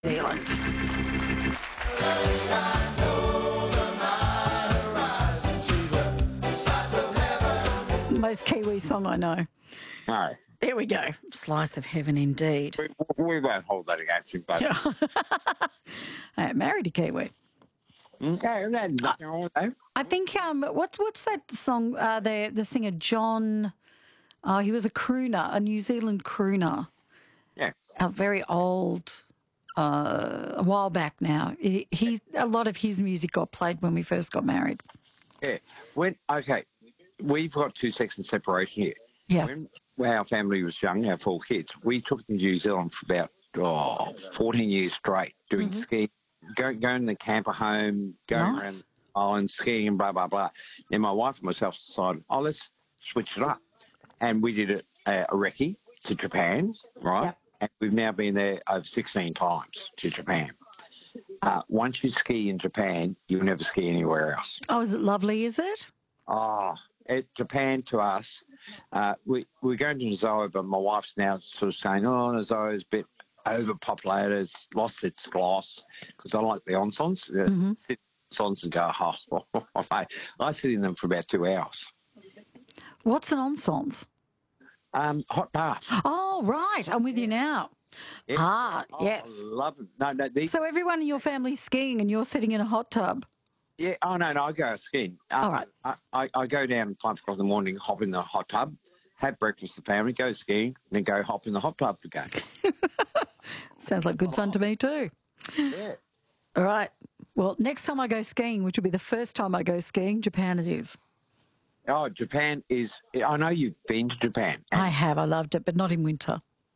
Zealand. Most Kiwi song I know. No, There we go. Slice of heaven indeed. we won't hold that against him, but Married a Kiwi. okay, there's nothing wrong with that. I think what's that song? The singer John. Oh, he was a crooner, a New Zealand crooner. Yeah. Very old. A while back now. A lot of his music got played when we first got married. Yeah. We've got 2 seconds separation here. Yeah. When our family was young, our 4 kids, we took to New Zealand for about 14 years straight, doing skiing, going to the camper home, going around the island skiing and blah, blah, blah. Then my wife and myself decided, let's switch it up. And we did a recce to Japan, right? Yep. And we've now been there over 16 times to Japan. Once you ski in Japan, you'll never ski anywhere else. Oh, is it lovely, is it? Japan to us, we're going to Nozoa, but my wife's now sort of saying, Nozoa is a bit overpopulated, it's lost its gloss, because I like the onsens. Sit onsens and go, I sit in them for about 2 hours. What's an onsens? Hot bath. Oh, right. I'm with you now. Yeah. Yes. I love them. No, these. So everyone in your family's skiing and you're sitting in a hot tub? Yeah. Oh, no, I go skiing. All right. I go down at 5 o'clock in the morning, hop in the hot tub, have breakfast with the family, go skiing, then go hop in the hot tub again. Sounds like good fun to me too. Yeah. All right. Well, next time I go skiing, which will be the first time I go skiing, Japan it is. Oh, Japan is... I know you've been to Japan. I have. I loved it, but not in winter.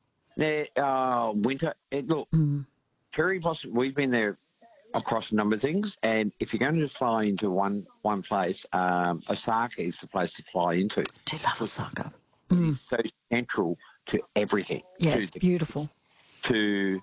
Winter... Look, cherry blossom... We've been there across a number of things, and if you're going to fly into one place, Osaka is the place to fly into. I do love Osaka. It's so central to everything. Yeah, it's beautiful. To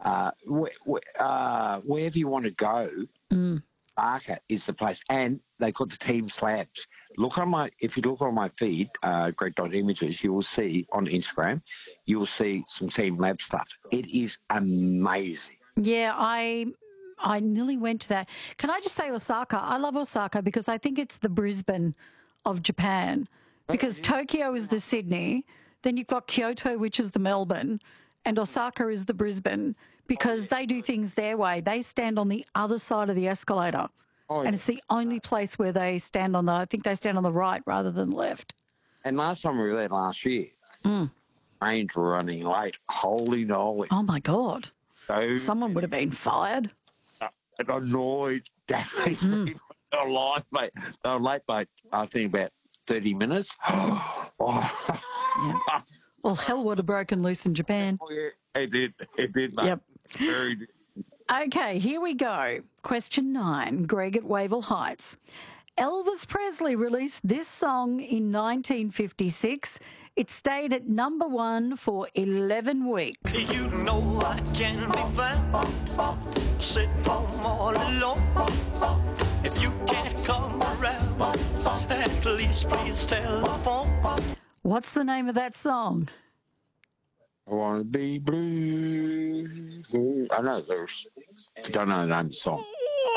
wherever you want to go, Osaka is the place. And they got the team slabs. If you look on my feed, Greg.Images, you will see on Instagram, you will see some Team Lab stuff. It is amazing. Yeah, I nearly went to that. Can I just say Osaka? I love Osaka because I think it's the Brisbane of Japan. Because Tokyo is the Sydney, then you've got Kyoto, which is the Melbourne, and Osaka is the Brisbane because they do things their way. They stand on the other side of the escalator. And it's the only place where they stand I think they stand on the right rather than left. And last time we were there last year, trains were running late. Holy moly. Oh, my God. So Someone would have been fired. and annoyed. Definitely. They were late, mate. They were late, mate. I think about 30 minutes. Yeah. Well, hell would have broken loose in Japan. Oh, yeah, it did. It did, mate. Yep. Very good. Okay, here we go. Question 9, Greg at Wavell Heights. Elvis Presley released this song in 1956. It stayed at number 1 for 11 weeks. You know I can be found sitting home all alone. If you can't come around, at least please telephone. What's the name of that song? I want to be blue. I know there's... I don't know the name of the song.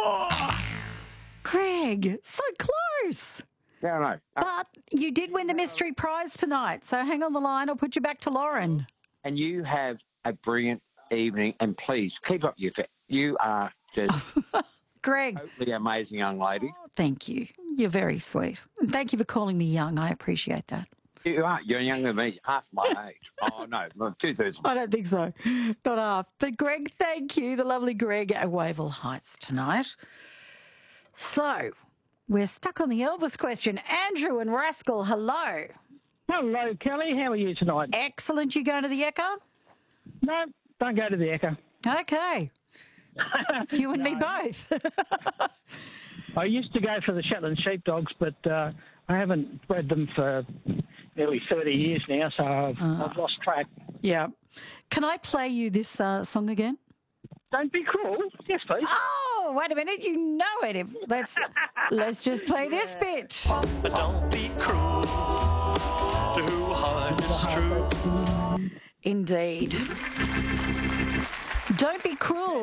Greg, so close. Yeah, I know. But you did win the mystery prize tonight, so hang on the line. I'll put you back to Lauren. And you have a brilliant evening, and please keep up your fit. You are just Greg. totally amazing young lady. Thank you. You're very sweet. And thank you for calling me young. I appreciate that. You are. You're younger than me, half my age. Oh, no, 2/3. I don't think so. Not half. But Greg, thank you. The lovely Greg at Wavell Heights tonight. So, we're stuck on the Elvis question. Andrew and Rascal, hello. Hello, Kelly. How are you tonight? Excellent. You going to the Echo? No, don't go to the Echo. Okay. It's you and me both. I used to go for the Shetland sheepdogs, but I haven't bred them for nearly 30 years now, so I've lost track. Yeah. Can I play you this song again? Don't be cruel. Yes, please. Oh, wait a minute. You know it. Let's just play this bit. But don't be cruel to who heart is true. Indeed. Don't be cruel.